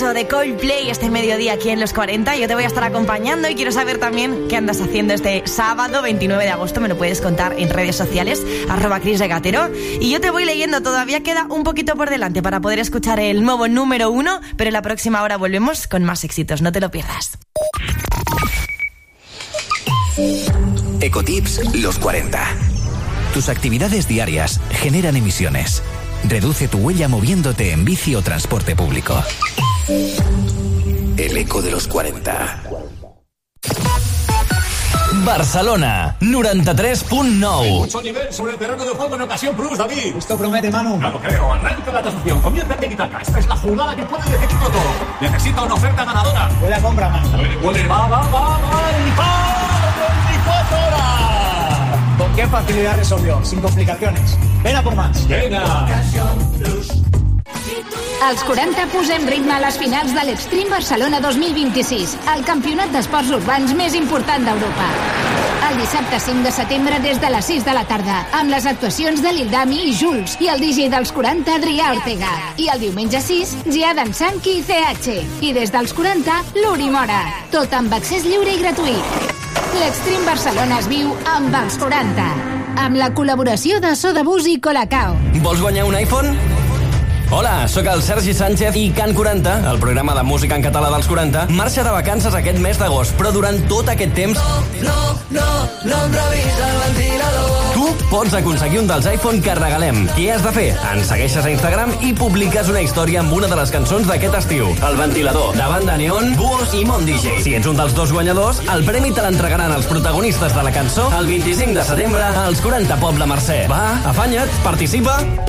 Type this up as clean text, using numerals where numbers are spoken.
De Coldplay este mediodía aquí en Los 40. Yo te voy a estar acompañando y quiero saber también qué andas haciendo este sábado 29 de agosto. Me lo puedes contar en redes sociales, @CrisRegatero. Y yo te voy leyendo, todavía queda un poquito por delante para poder escuchar el nuevo número 1, pero en la próxima hora volvemos con más éxitos, no te lo pierdas. Ecotips Los 40. Tus actividades diarias generan emisiones. Reduce tu huella moviéndote en bici o transporte público. El eco de los 40. Barcelona, 93.9. Mucho nivel sobre el terreno de juego en ocasión Plus, David. Esto promete, Manu. No lo creo. Arranca la tasación. Comienza Tiki-Taka. Esta es la jugada que puede decidirlo todo. Necesita una oferta ganadora. Huele a compra, Manu. A ver, huele. Va. Y ¡pa! 24 horas. ¿Con qué facilidad resolvió? Sin complicaciones. Ven a por más. Venga. Als 40 posem ritme a les finals de l'Extreme Barcelona 2026, el campionat d'esports urbans més important d'Europa. El dissabte 5 de setembre des de les 6 de la tarda, amb les actuacions de l'Ildami i Jules i el DJ dels 40, Adrià Ortega. I el diumenge 6, Giadan Sanki i CH. I des dels 40, l'Uri Mora. Tot amb accés lliure i gratuït. L'Extreme Barcelona es viu amb els 40. Amb la col·laboració de Sodabús i Colacao. Vols guanyar un iPhone? Hola, sóc el Sergi Sánchez i Can 40, el programa de música en català dels 40, marxa de vacances aquest mes d'agost, però durant tot aquest temps... No em revisa el ventilador. Tu pots aconseguir un dels iPhone que regalem. Què has de fer? Ens segueixes a Instagram i publiques una història amb una de les cançons d'aquest estiu. El ventilador, de Banda Neon, Buos i Mont DJ. Si ets un dels dos guanyadors, el premi te l'entregaran els protagonistes de la cançó el 25 de setembre als 40 Poble Mercè. Va, afanya't, participa!